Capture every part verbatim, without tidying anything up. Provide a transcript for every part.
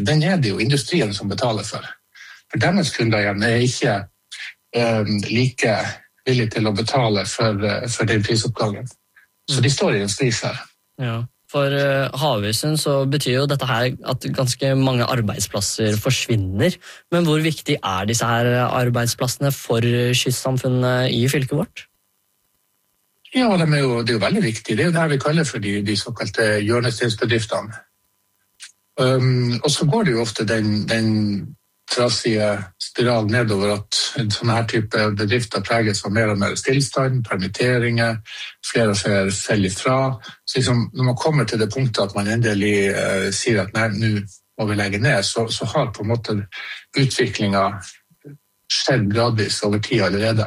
den er det jo industrien som betaler for. For deres kunder igjen er ikke um, like villige til å betale for, for den prisoppgangen. Så de står i en skvis her. Ja. For uh, Havøysund så betyr jo dette her at ganske mange arbeidsplasser forsvinner. Men hvor viktig er disse her arbeidsplassene for kystsamfunnet i fylket vårt? Ja, de er jo, det er jo veldig viktig. Det er jo det her vi kaller for de, de såkalte hjørnestensbedriftene. Um, og så går det jo ofte den, den trasige spiral nedover at en sånn her type bedrifter preges av mer og mer stillstand, permitteringer, flere og flere feller fra. Så liksom, når man kommer til det punktet at man endelig uh, sier at nei, nå må vi legge ned, så, så har på en måte utviklingen skjedd gradvis over tid allerede.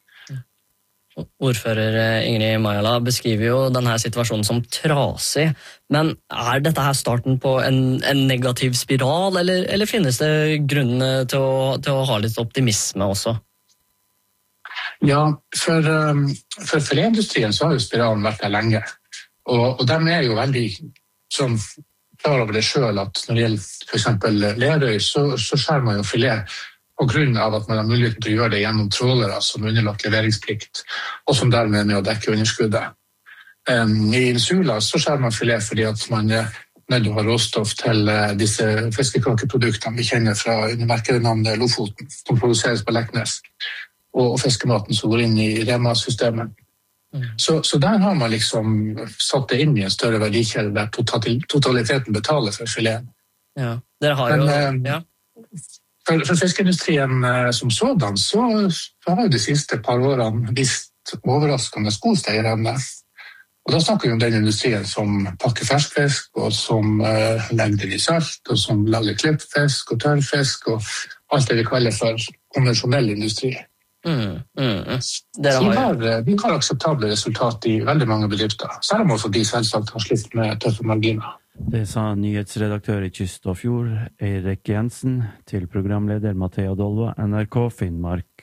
Ordfører Ingrid Majala beskriver jo denne situasjonen som trasig, men er dette her starten på en, en negativ spiral, eller, eller finnes det grunner til å, til å ha litt optimisme også? Ja, for, um, for filetindustrien så har jo spiralen vært der lenge, og, og de er jo veldig sånn, klar over det selv at når det gjelder for eksempel Lerøy, så, så skjærer man jo filet på grunn av at man har muligheten til å gjøre det gjennom trålere som underlagt leveringsplikt, og som dermed er med å dekke underskuddet. Um, I Insula så skjærer man filet fordi at man er nødt til å ha råstoff til uh, disse fiskekakeproduktene vi kjenner fra undermerkenavnet Lofoten, som produseres på Leknes, og, og fiskematen som går inn i Rema-systemet. Mm. Så, så der har man liksom satt det inn i en større verdikjede der totaliteten betaler for fileten. Ja, dere har jo... Men, uh, ja. For, for fiskeindustrien eh, som sådan, så, så har jo de siste par årene vist overraskende god steigerevne. Og da snakker vi om den industrien som pakker ferskfisk, og som eh, legger det i salt, og som lager klippfisk og tørrfisk, og alt det vi kaller for konvensjonell industri. Mm, mm. Så vi har, vi har akseptable resultat i veldig mange bedrifter, selv om også de selvsagt har slitt med tøffe marginer. Det sa nyhetsredaktør i Kyst og Fjord, Eirik Jensen, til programleder Mathea Dolva, N R K Finnmark.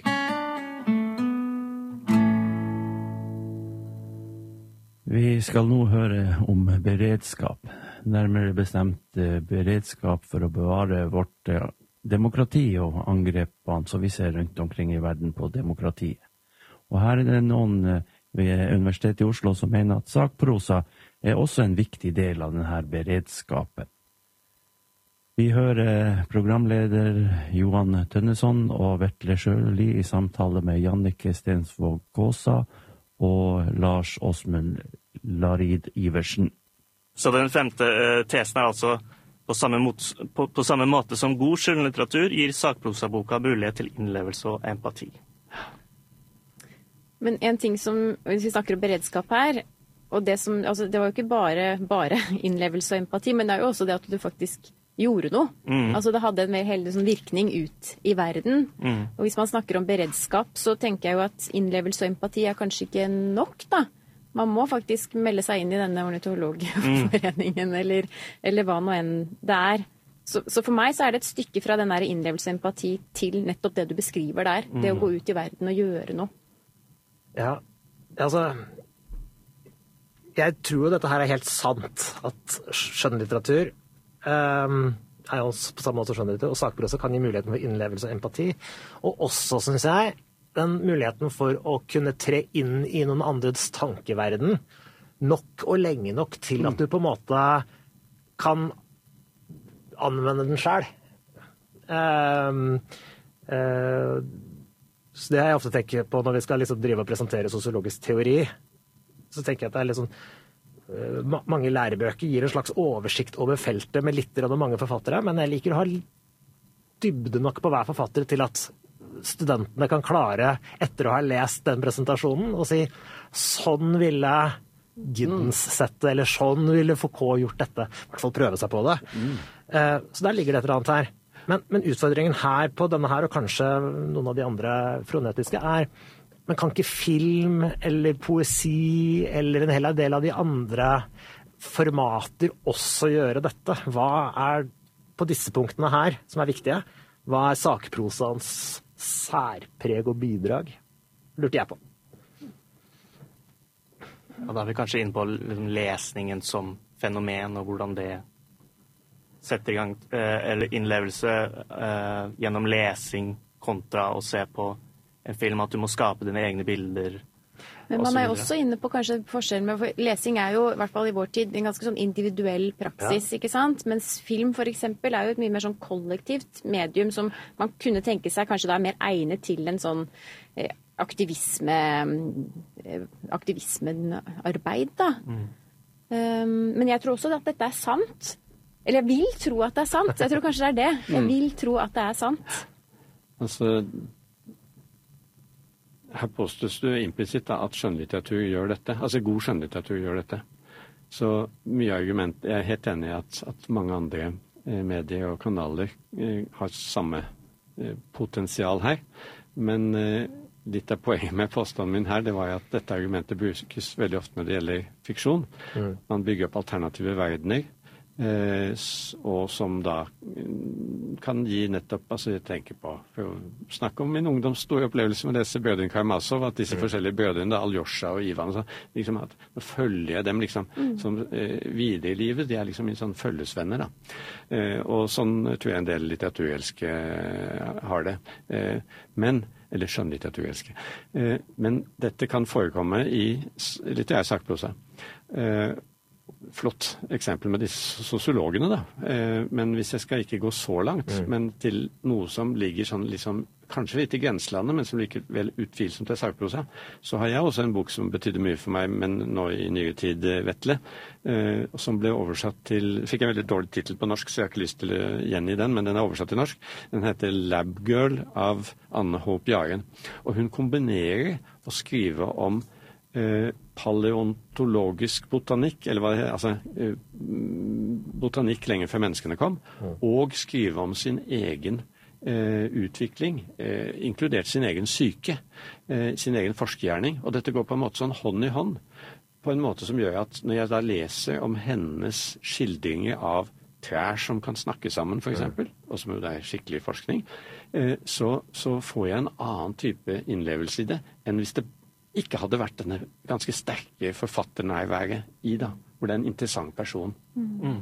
Vi skal nå høre om beredskap, nærmere bestemt beredskap for å bevare vårt demokrati og angrepene som vi ser rundt omkring i verden på demokratiet. Og her er det noen ved Universitetet i Oslo som mener at sakprosa er også en viktig del av denne beredskapen. Vi hører programleder Johan Tønneson og Vetle Sjøli i samtale med Jannike Stensvåg Gåsa og Lars Åsmund Larid Iversen. Så den femte tesen er altså på samme, mot, på, på samme måte som god skjønnlitteratur gir sakprosaboka mulighet til innlevelse og empati. Men en ting som, hvis vi snakker om beredskap her, og det, som, altså, det var jo ikke bare, bare innlevelse og empati, men det er jo også det at du faktisk gjorde noe. Mm. Altså det hadde en mer heldig sånn, virkning ut i verden. Mm. Og hvis man snakker om beredskap, så tenker jeg jo at innlevelse og empati er kanskje ikke nok, da. Man må faktisk melde seg inn i denne ornitologforeningen, mm. eller, eller hva nå enn det er. Så, så for meg så er det et stykke fra den der innlevelse og empati til nettopp det du beskriver der. Mm. Det å gå ut i verden og gjøre noe. Ja, altså... Jeg tror jo dette her er helt sant, at skjønnlitteratur um, er jo på samme måte som skjønnlitteratur, og sakprosa kan gi muligheten for innlevelse og empati. Og også, synes jeg, den muligheten for å kunne tre inn i noen andres tankeverden nok og lenge nok til at du på en måte kan anvende den selv. Um, uh, så det har jeg ofte tenkt på når vi skal liksom drive og presentere sosiologisk teori. Så tenker jeg at det er litt sånn, uh, mange lærebøker gir en slags oversikt over feltet med litt og mange forfattere, men jeg liker å ha dybde nok på hver forfatter til at studentene kan klare, etter å ha lest den presentasjonen, og si, sånn ville Giddens sett det, eller sånn ville Foucault gjort dette. I hvert fall prøve seg på det. Mm. Uh, så der ligger det et eller annet her. Men, men utfordringen her på denne her, og kanskje noen av de andre fronetiske, er men kan ikke film eller poesi eller en hel del av de andre formater også gjøre dette? Hva er på disse punktene her som er viktige? Hva er sakprosans særpreg og bidrag? Lurte jeg på. Ja, da er vi kanskje inne på lesningen som fenomen, og hvordan det sette i gang eh, eller innlevelse eh, gjennom lesing kontra å se på en film, at du må skape dine egne bilder. Men man er jo også inne på kanskje forskjellen med, for lesing er jo, i hvert fall i vår tid, en ganske sånn individuell praksis, ja. Ikke sant? Mens film for eksempel er jo et mye mer sånn kollektivt medium som man kunne tenke seg kanskje da er mer egnet til en sånn eh, aktivisme, eh, aktivismenarbeid da. Mm. Um, men jeg tror også at dette er sant. Eller jeg vil tro at det er sant. Jeg tror kanskje det er det. Jeg vil tro at det er sant. Altså, her påstås det implisitt at skjønnlitteratur gjør dette. Altså god skjønnlitteratur gjør dette. Så mye argument, jeg er helt enig i at, at mange andre eh, medier og kanaler eh, har samme eh, potensial her. Men eh, litt av poenget med påstanden min her, det var at dette argumentet brukes veldig ofte når det gjelder fiksjon. Mm. Man bygger opp alternative verdener, eh, og som da kan gi nettopp, altså jeg tenker på, for å snakke om min ungdoms store opplevelse med disse brødrene Karamazov, at disse mm. forskjellige brødrene, Aljosha og Ivan, så, liksom at nå følger jeg dem liksom mm. som eh, videre i livet, de er liksom en sånn følgesvenner da. Eh, og sånn tror jeg en del litteraturelske eh, har det. Eh, men eller skjønnlitteraturelske. Eh, men dette kan forekomme i litterær sakprosa. Eh, flott eksempel med disse sosiologene da. Eh, men hvis jeg skal ikke gå så langt, mm. men til noe som ligger sånn liksom, kanskje litt i grenselandet, men som ligger vel utvilsomt til sakprosa, så har jeg også en bok som betydde mye for meg, men nå i nyere tid, Vetle, eh, som ble oversatt til, fikk en veldig dårlig titel på norsk, så jeg har ikke lyst til å gjengi den, men den er oversatt til norsk. Den heter Lab Girl av Anne Håp Jaren. Og hun kombinerer å skrive om eh, paleontologisk botanikk, eller hva det heter, altså eh, botanikk lenge før menneskene kom, mm. og skrive om sin egen Eh, utvikling, eh, inkludert sin egen syke, eh, sin egen forskergjerning. Og dette går på en måte sånn hånd i hånd, på en måte som gjør at når jeg da leser om hennes skildringer av trær som kan snakke sammen, for eksempel, og som jo er skikkelig forskning, eh, så, så får jeg en annen type innlevelse i det, enn hvis det ikke hadde vært denne ganske sterke forfatternærværet i da, hvor det er en interessant person. Mm. Mm.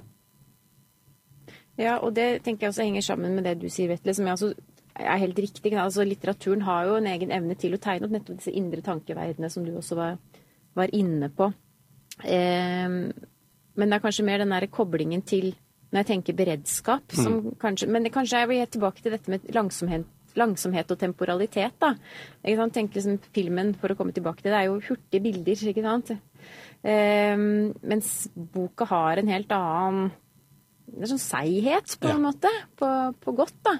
Ja, og det tenker jeg også henger sammen med det du sier, Vetle, som jeg altså er helt riktig. Altså, litteraturen har jo en egen evne til å tegne opp nettopp disse indre tankeverdene som du også var, var inne på. Eh, men det er kanskje mer den der koblingen til, når jeg tenker beredskap, som mm. kanskje, men det, kanskje jeg vil helt tilbake til dette med langsomhet, langsomhet og temporalitet, da. Jeg kan tenke liksom filmen, for å komme tilbake til det, er jo hurtige bilder, ikke sant? Eh, mens boka har en helt annen det er sånn seighet på en ja. måte, på, på godt da.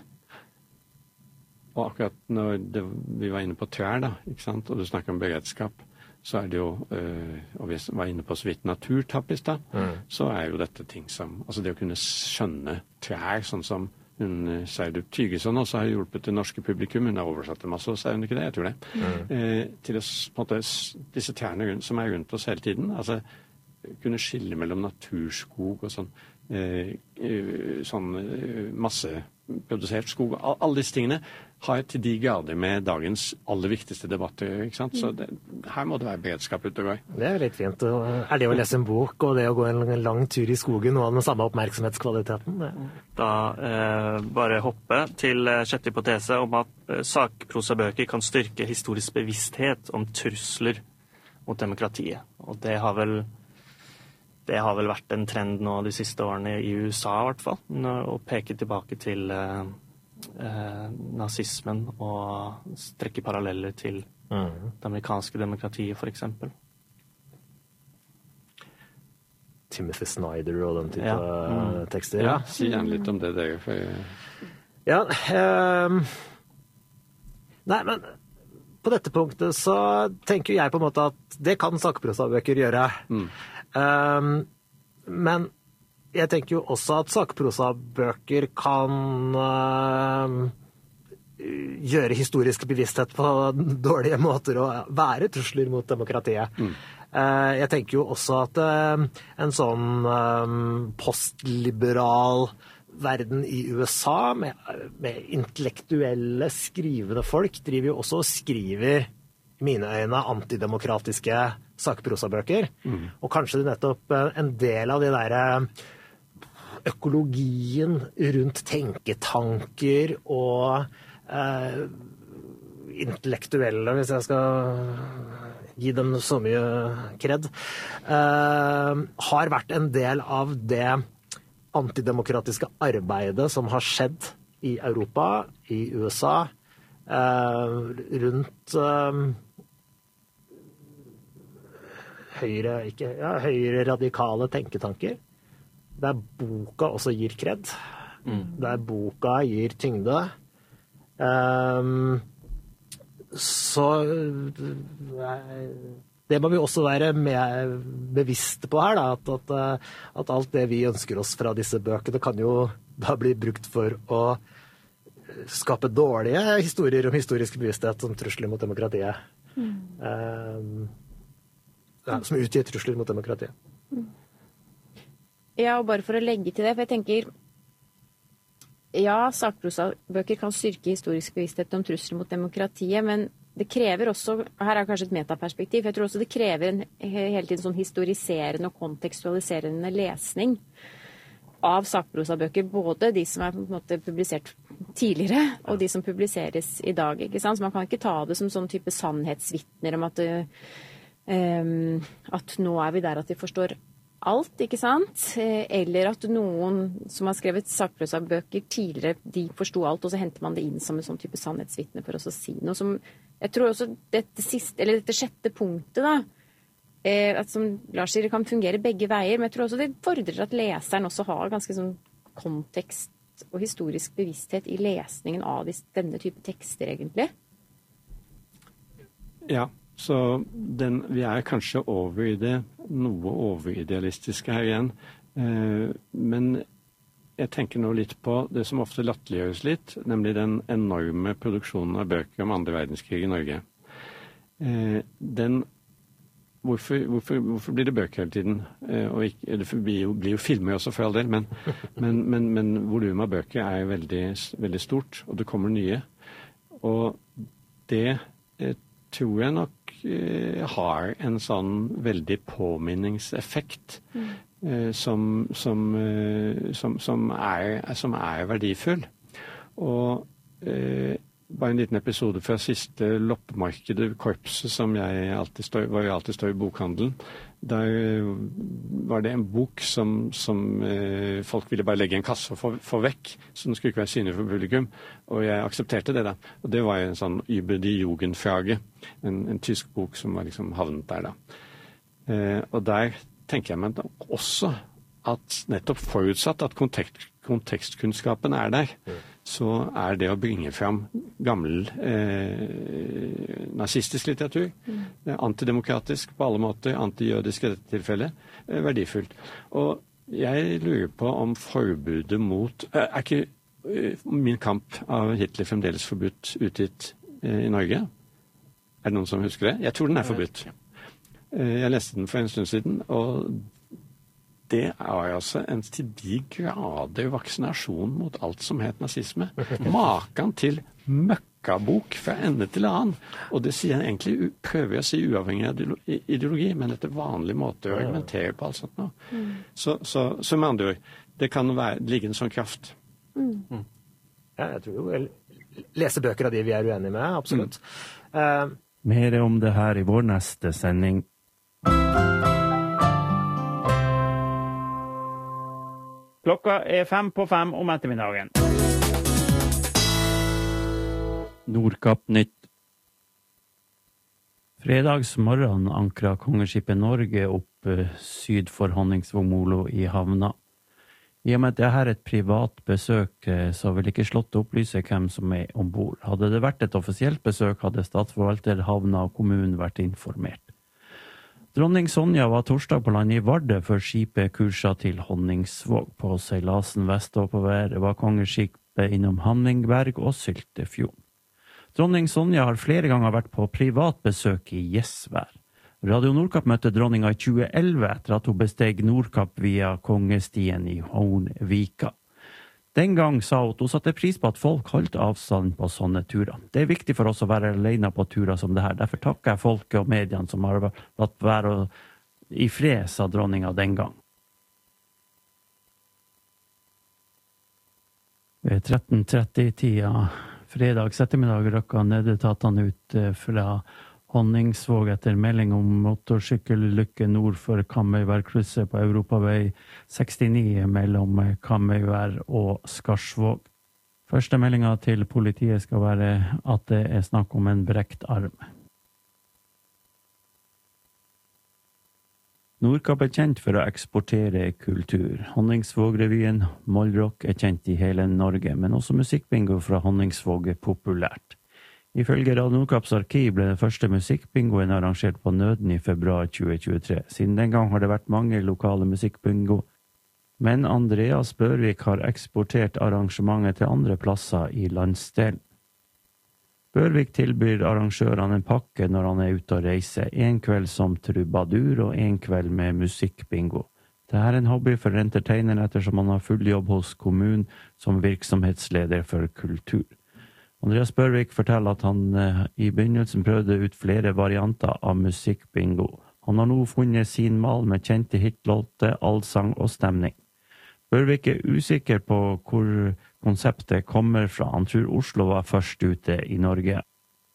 Og akkurat når det, vi var inne på trær da, ikke sant, og du snakker om beredskap, så er det jo, øh, og vi var inne på så vidt naturtappis da, mm. så er jo dette ting som, altså det å kunne skjønne trær, sånn som hun Sverdrup Tygeson også har hjulpet det norske publikum, hun har oversatt det masse, så er hun ikke det, jeg tror det, mm. eh, til å, på en måte, disse trærne rundt, som er rundt oss hele tiden, altså kunne skille mellom naturskog og sånn, Eh, sånn masseprodusert skog. Alle disse tingene har til de grader med dagens aller viktigste debatter, ikke sant? Så det, her må det være beredskap ute og går. Det er litt fint. Er det å lese en bok og det å gå en lang tur i skogen noe av den samme oppmerksomhetskvaliteten? Da eh, bare hoppe til sjette hypotese om at eh, sakprosabøker kan styrke historisk bevissthet om trusler mot demokratiet. Og det har vel Det har vel vært en trend nå de siste årene i U S A i hvert fall, å peke tilbake til eh, eh, nazismen og strekke paralleller til mm. det amerikanske demokratiet, for eksempel. Timothy Snyder og den type ja. mm. tekster. Ja, si gjerne litt om det der. For... Ja, um... Nei, men på dette punktet så tenker jeg på en måte at det kan sakprosabøker gjøre. Mm. Um, men jeg tenker jo også at sakprosabøker kan uh, gjøre historisk bevissthet på dårlige måter å være trusler mot demokratiet. Mm. Uh, jeg tenker jo også at uh, en sånn um, postliberal verden i U S A med, med intellektuelle, skrivende folk driver jo også og skriver i mine øyne antidemokratiske sakprosabøker. Mm. Og kanskje det nettopp en del av de der økologien rundt tenketanker og eh, intellektuelle, hvis jeg skal gi dem så mye kred, eh, har vært en del av det antidemokratiske arbeidet som har skjedd i Europa, i U S A, eh, rundt eh, høyre, ikke, ja, høyre radikale tenketanker, der boka også gir kred, mm. der boka gir tyngde. Um, så det må vi også være med, bevisste på her, da, at, at, at alt det vi ønsker oss fra disse bøkene kan jo da bli brukt for å skape dårlige historier om historisk bevissthet som trusler mot demokratiet. Mm. Um, Ja, som utgjør trusler mot demokratiet. Ja, og bare for å legge til det, for jeg tenker ja, sakprosabøker kan styrke historisk bevissthet om trusler mot demokratiet, men det krever også, her er kanskje et metaperspektiv, jeg tror også det krever en hele tiden sånn historiserende og kontekstualiserende lesning av sakprosabøker, både de som er på en måte publisert tidligere, og de som publiseres i dag, ikke sant? Så man kan ikke ta det som sånn type sannhetsvitner om at Um, at nå er vi der at vi forstår alt, ikke sant? Eller at noen som har skrevet sakprosabøker tidligere, de forsto alt, og så henter man det inn som en sånn type sannhetsvitne for oss å si noe som, jeg tror også dette siste, eller dette sjette punktet da, eh, at som Lars sier, det kan fungere begge veier, men jeg tror også det fordrer at leseren også har ganske sånn kontekst og historisk bevissthet i lesningen av denne type tekster, egentlig. Ja. Så den, vi er kanskje over i det, noe overidealistiske her igjen. Eh, men jeg tenker nå litt på det som ofte latterliggjøres litt, nemlig den enorme produksjonen av bøker om andre verdenskrig i Norge. Eh, den, hvorfor, hvorfor, hvorfor blir det bøker hele tiden? Eh, og ikke, det blir jo, blir jo filmer også for all del, men, men, men, men volumet av bøker er jo veldig, veldig stort, og det kommer nye. Og det eh, tror jeg nok eh, har en sånn veldig påminningseffekt mm. eh, som, som, eh, som, som, er, som er verdifull. Og eh, bare en liten episode fra siste loppemarkedet, Korpset, som jeg alltid står, var jeg alltid står i bokhandelen. Der var det en bok som, som eh, folk ville bare legge i en kasse og få, få vekk, så den skulle ikke være synlig for publikum. Og jeg aksepterte det da. Og det var en sånn Über die Jugendfrage, en, en tysk bok som var liksom havnet der da. Eh, og der tenker jeg meg også at nettopp forutsatt at kontekst, kontekstkunnskapen er der, mm. så er det å bringe fram gammel eh, nazistisk litteratur, mm. antidemokratisk på alle måter, antijødisk i dette tilfellet, eh, verdifullt. Og jeg lurer på om forbudet mot eh, er ikke eh, Min kamp av Hitler fremdeles forbudt utgitt eh, i Norge? Er det noen som husker det? Jeg tror den er forbudt. Eh, jeg leste den for en stund siden, og det er altså en til de grader vaksinasjon mot alt som het nazisme. Maken til møkkabok fra ende til annen. Og det sier jeg egentlig, prøver jeg å si uavhengig av ideologi, men etter vanlig måte å argumentere på alt sånt nå. Mm. Så, så, så med andre ord, det kan være, ligge en sånn kraft. Mm. Mm. Ja, jeg tror jo, lese bøker av de vi er uenige med, absolutt. Mm. Uh, Mer om det her i vår neste sending. Klokka er fem på fem om ettermiddagen. Nordkapp nytt. Fredagsmorgen ankra kongeskipet Norge opp syd for Honningsvåg-Molo i havna. I og med at det her er et privat besøk, så vil ikke Slottet opplyse hvem som er ombord. Hadde det vært et offisielt besøk, hadde statsforvalter, havna og kommunen vært informert. Dronning Sonja var torsdag på land i Vardø før skipet kurset til Honningsvåg. På seilasen vestoppover var kongeskipet innom Hanningberg og Syltefjord. Dronning Sonja har flere ganger vært på privat besøk i Gjesvær. Radio Nordkapp møtte dronninga i tjue elleve etter at hun besteg Nordkapp via Kongestien i Hornvika. Den gang sa hun at hun satte pris på at folk holdt avstand på sånne turer. Det er viktig for oss å være alene på turer som det her. Derfor takker jeg folket og mediene som har latt være i fred, sa dronninga den gang. Ved tretten tretti-tida fredags ettermiddag røkka nødetatene ut fra Honningsvåg etter melding om motorsykkelulykke nord for Kamøyværkrysset på Europavei sekstini mellom Kamøyvær og Skarsvåg. Første meldinga til politiet skal være at det er snakk om en brekt arm. Nordkapp er kjent for å eksportere kultur. Honningsvåg-revyen Mollrock er kjent i hele Norge, men også musikkbingo fra Honningsvåg er populært. Ifølge Radio Nordkapps arkiv ble den første musikkbingoen arrangert på Nøden i februar tjue tjuetre. Siden den gang har det vært mange lokale musikkbingo, men Andreas Børvik har eksportert arrangementet til andre plasser i landsdelen. Børvik tilbyr arrangørene en pakke når han er ute og reiser, en kveld som trubadur og en kveld med musikkbingo. Dette er en hobby for entertaineren ettersom han har full jobb hos kommunen som virksomhetsleder for kultur. Andreas Børvik forteller at han eh, i begynnelsen prøvde ut flere varianter av musikkbingo. Han har nå funnet sin mal med kjente hitlåter, allsang og stemning. Børvik er usikker på hvor konseptet kommer fra. Han tror Oslo var først ute i Norge.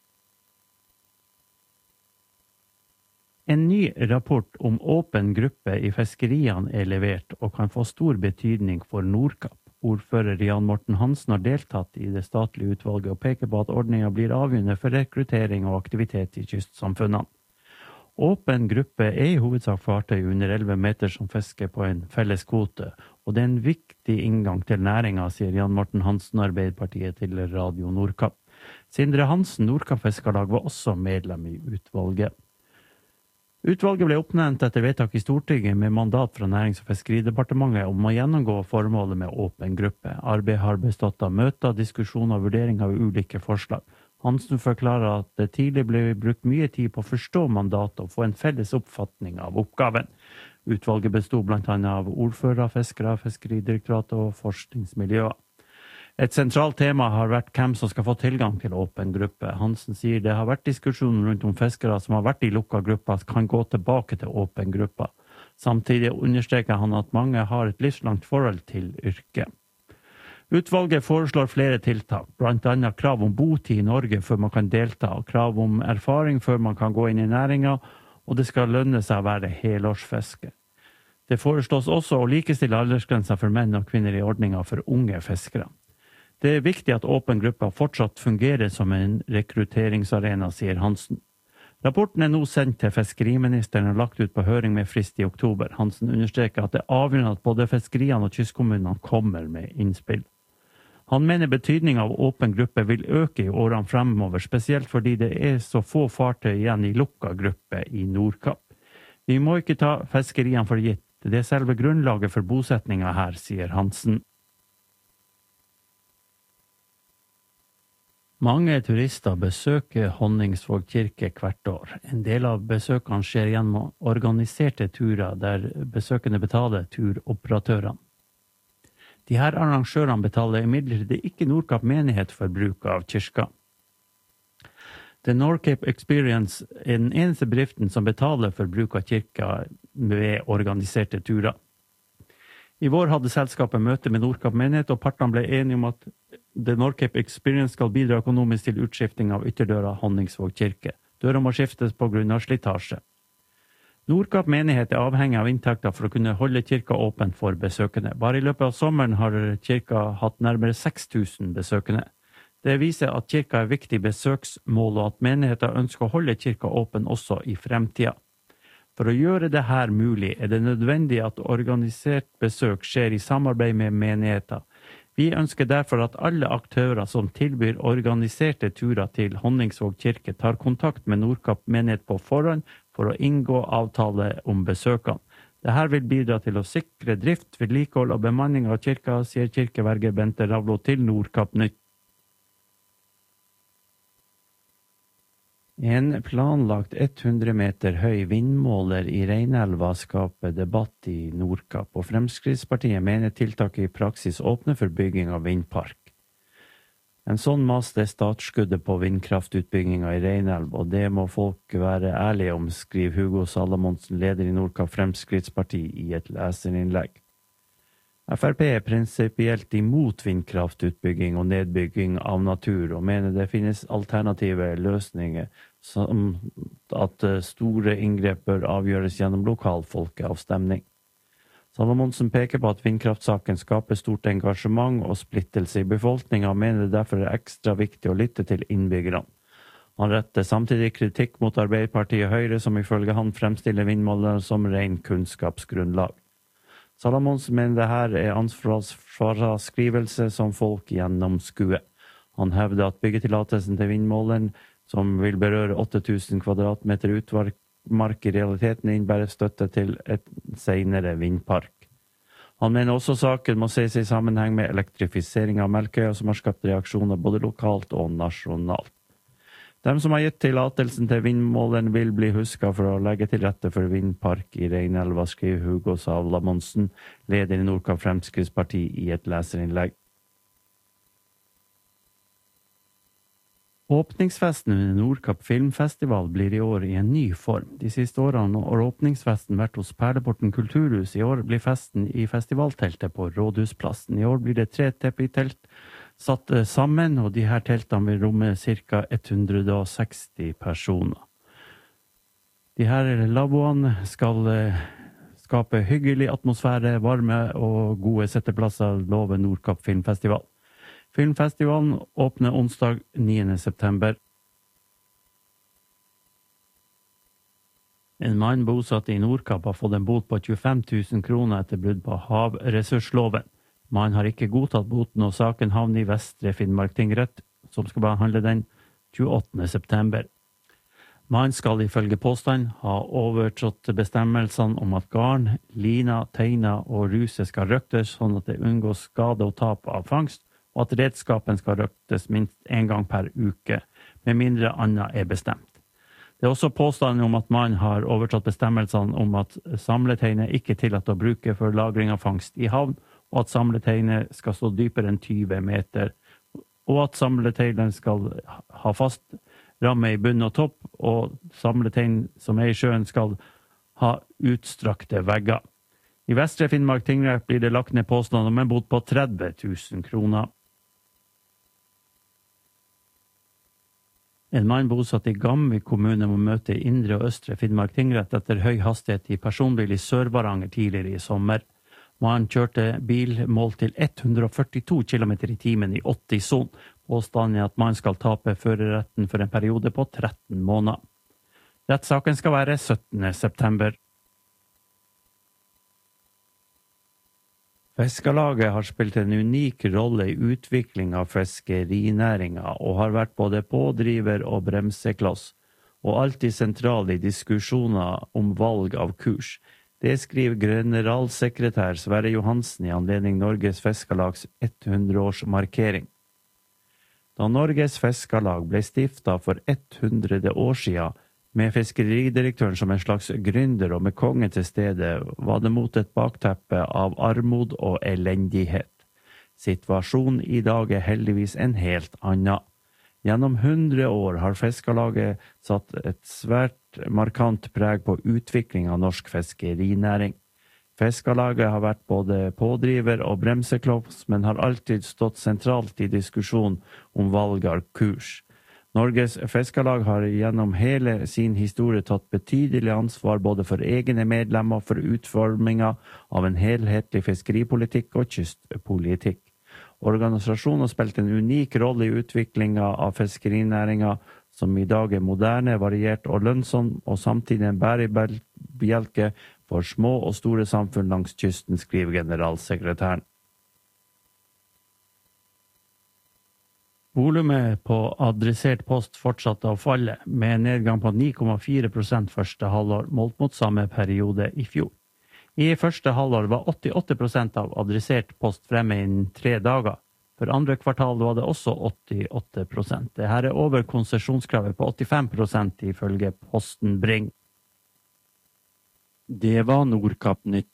En ny rapport om åpen gruppe i fiskeriene er levert og kan få stor betydning for Nordkapp. Ordfører Jan Morten Hansen har deltatt i det statlige utvalget og peker på at ordningen blir avgjørende for rekruttering og aktivitet i kystsamfunnene. Åpen gruppe er i hovedsak fartøy under elleve meter som fisker på en felles kvote, og det er en viktig inngang til næringa, sier Jan Morten Hansen, Arbeiderpartiet til Radio Nordkapp. Sindre Hansen, Nordkapp Fiskarlag, var også medlem i utvalget. Utvalget ble oppnevnt etter vedtak i Stortinget med mandat fra Nærings- og fiskeridepartementet om å gjennomgå formålet med åpen gruppe. Arbeidet har bestått av møter, diskusjoner og vurdering av ulike forslag. Hansen forklarer at det tidlig ble brukt mye tid på å forstå mandatet og få en felles oppfatning av oppgaven. Utvalget bestod blant annet av ordførere, fiskere, fiskeridirektoratet og forskningsmiljøer. Et sentralt tema har vært hvem som skal få tilgang til åpen gruppe. Hansen sier det har vært diskusjoner rundt om fiskere som har vært i lukka grupper kan gå tilbake til åpen gruppe. Samtidig understreker han at mange har et livslangt forhold til yrket. Utvalget foreslår flere tiltak, blant annet krav om botid i Norge før man kan delta, krav om erfaring før man kan gå inn i næringa, og det skal lønne seg å være helårsfisker. Det foreslås også å likestille aldersgrenser for menn og kvinner i ordninga for unge fiskere. Det er viktig at åpen gruppe fortsatt fungerer som en rekrutteringsarena, sier Hansen. Rapporten er nå sendt til fiskeriministeren og lagt ut på høring med frist i oktober. Hansen understreker at det er avgjørende at både fiskeriene og kystkommunene kommer med innspill. Han mener betydningen av åpen gruppe vil øke i årene fremover, spesielt fordi det er så få fartøy igjen i lukka gruppe i Nordkapp. Vi må ikke ta fiskeriene for gitt. Det er selve grunnlaget for bosetninga her, sier Hansen. Mange turister besøker Honningsvåg kirke hvert år. En del av besøkene skjer gjennom organiserte turer der besøkende betaler turoperatørene. De her arrangørene betaler imidlertid ikke Nordkapp menighet for bruk av kirka. The Nordcape Experience er den eneste bedriften som betaler for bruk av kirka ved organiserte turer. I vår hadde selskapet møte med Nordkapp menighet, og partene ble enige om at The Nordcape Experience skal bidra økonomisk til utskifting av ytterdøra Honningsvåg kirke. Døra må skiftes på grunn av slitasje. Nordkapp menighet er avhengig av inntekter for å kunne holde kirka åpen for besøkende. Bare i løpet av sommeren har kirka hatt nærmere seks tusen besøkende. Det viser at kirka er viktig besøksmål, og at menigheter ønsker å holde kirka åpen også i fremtida. For å gjøre det her mulig er det nødvendig at organisert besøk skjer i samarbeid med menigheter. Vi ønsker derfor at alle aktører som tilbyr organiserte turer til Honningsvåg kirke tar kontakt med Nordkapp menighet på forhånd for å inngå avtale om besøkene. Dette vil bidra til å sikre drift, vedlikehold og bemanning av kirka, sier kirkeverge Bente Ravlo til Nordkapp Nytt. En planlagt hundre meter høy vindmåler i Reinelva skaper debatt i Nordkapp, og Fremskrittspartiet mener tiltaket i praksis åpner for bygging av vindpark. En sånn mast er startskuddet på vindkraftutbygginga i Reinelv, og det må folk være ærlige om, skriver Hugo Salamonsen, leder i Nordkapp Fremskrittsparti, i et leserinnlegg. F R P er prinsipielt imot vindkraftutbygging og nedbygging av natur, og mener det finnes alternative løsninger, som at store inngrep bør avgjøres gjennom lokal folkeavstemning. Salomonsen peker på at vindkraftsaken skaper stort engasjement og splittelse i befolkningen, og mener det derfor er ekstra viktig å lytte til innbyggerne. Han retter samtidig kritikk mot Arbeiderpartiet og Høyre, som ifølge han fremstiller vindmålene som ren kunnskapsgrunnlag. Salomonsen mener det her er ansvarsfraskrivelse som folk gjennomskuer. Han hevder at byggetillatelsen til vindmålen, som vil berøre åtte tusen kvadratmeter utmark, i realiteten innebærer støtte til et senere vindpark. Han mener også saken må ses i sammenheng med elektrifisering av Melkøya, som har skapt reaksjoner både lokalt og nasjonalt. De som har gitt tillatelsen til vindmålen vil bli husket for å legge til rette for vindpark i Reinelva, skriver Hugo Salomonsen, leder i Nordkapp Fremskrittsparti, i et leserinnlegg. Åpningsfesten under Nordkapp Filmfestival blir i år i en ny form. De siste årene har åpningsfesten vært hos Perleporten Kulturhus. I år blir festen i festivalteltet på Rådhusplassen. I år blir det tre teppitelt satt sammen, og de her teltene vil romme ca. hundre og seksti personer. De her lavvoene skal skape hyggelig atmosfære, varme og gode setteplasser, lover Nordkapp Filmfestival. Filmfestivalen åpner onsdag niende september. En mann bosatt i Nordkapp har fått en bot på tjuefem tusen kroner etter brudd på havressursloven. Mannen har ikke godtatt boten, og saken havner i Vestre Finnmark tingrett, som skal behandle den tjueåttende september. Mannen skal ifølge påstand ha overtrådt bestemmelsene om at garn, lina, teina og ruse skal røktes, sånn at det unngås skade og tap av fangst, og at redskapen skal røktes minst en gang per uke, med mindre annet er bestemt. Det er også påstanden om at man har overtrådt bestemmelsene om at samleteinet ikke er tillatt å bruke for lagring av fangst i havn, og at samleteinet skal stå dypere enn tyve meter, og at samleteinet skal ha fast ramme i bunn og topp, og samletein som er i sjøen skal ha utstrakte vegger. I Vestre Finnmark tingrett blir det lagt ned påstand om en bot på tretti tusen kroner. En mann bosatt i Gamvik kommune må møte i Indre og Østre Finnmark tingrett etter høy hastighet i personbil i Sør-Varanger tidligere i sommer. Mannen kjørte bil målt til hundre og førtito kilometer i timen i åtti-son. Påstanden er at man skal tape førerretten for en periode på tretten måneder. Rettssaken skal være syttende september. Fiskarlaget har spilt en unik rolle i utvikling av fiskerinæringa, og har vært både pådriver og bremsekloss, og alltid sentral i diskusjoner om valg av kurs. Det skriver generalsekretær Sverre Johansen i anledning Norges Fiskarlags hundre-årsmarkering. Da Norges Fiskarlag ble stiftet for hundre år siden, med fiskeridirektøren som en slags gründer og med kongen til stede, var det mot et bakteppe av armod og elendighet. Situasjonen i dag er heldigvis en helt annen. Gjennom hundre år har Fiskarlaget satt et svært markant preg på utvikling av norsk fiskerinæring. Fiskarlaget har vært både pådriver og bremsekloss, men har alltid stått sentralt i diskusjon om valg av kurs. Norges Fiskarlag har gjennom hele sin historie tatt betydelig ansvar både for egne medlemmer og for utforminga av en helhetlig fiskeripolitikk og kystpolitikk. Organisasjonen har spilt en unik rolle i utviklinga av fiskerinæringa, som i dag er moderne, variert og lønnsom, og samtidig en bærebjelke for små og store samfunn langs kysten, skriver generalsekretæren. Volumet på adressert post fortsatte å falle, med en nedgang på ni komma fire prosent første halvår, målt mot samme periode i fjor. I første halvår var åttiåtte prosent av adressert post fremme innen tre dager. For andre kvartal var det også åttiåtte prosent. Dette er over konsesjonskravet på åttifem prosent ifølge Posten Bring. Det var Nordkapp Nytt.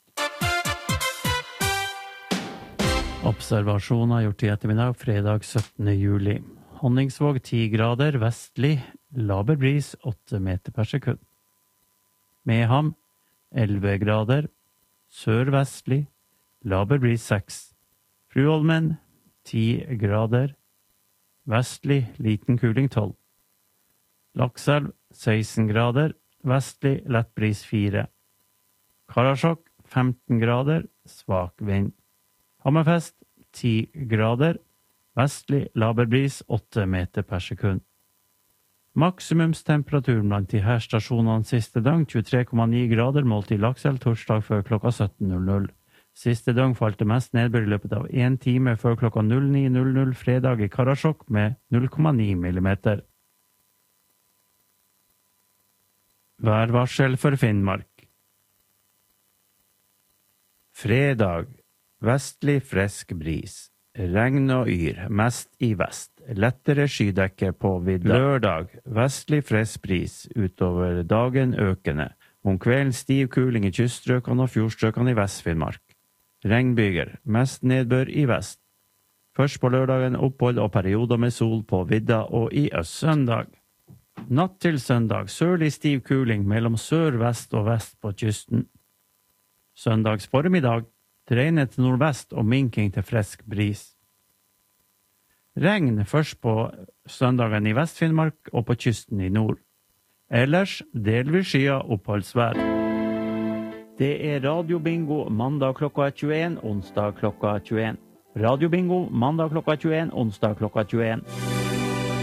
Observasjoner gjort i ettermiddag, fredag syttende juli. Honningsvåg ti grader, vestlig, laber bris åtte meter per sekund. Meham elleve grader, sørvestlig, laber bris seks. Fruholmen ti grader. Vestlig liten kuling tolv. Lakselv seksten grader. Vestlig lett bris fire. Karasjok femten grader. Svak vind. Hammerfest ti grader. Vestlig laber bris åtte meter per sekund. Maksimumstemperaturen blant de her stasjonene siste døgn tjuetre komma ni grader målt i Lakselv torsdag før klokka sytten null null. Siste døgn falt det mest nedbør i løpet av en time før klokka null ni null null fredag i Karasjok med null komma ni millimeter. Værvarsel for Finnmark. Fredag. Vestlig frisk bris. Regn og yr, mest i vest. Lettere skydekke på vidda. Lørdag, vestlig frisk bris, utover dagen økende. Om kvelden stiv kuling i kyststrøkene og fjordstrøkene i Vest-Finnmark. Regnbyger, mest nedbør i vest. Først på lørdagen opphold og perioder med sol på vidda og i øst. Søndag. Natt til søndag, sørlig stiv kuling mellom sør, vest og vest på kysten. Søndags formiddag, dreiende til nordvest og minking til frisk bris. Regn først på søndagen i Vest-Finnmark og på kysten i nord. Ellers delvis skya oppholdsvær. Det er radiobingo mandag klokka tjueen, onsdag klokka tjueen. Radiobingo mandag klokka tjueen, onsdag klokka tjueen.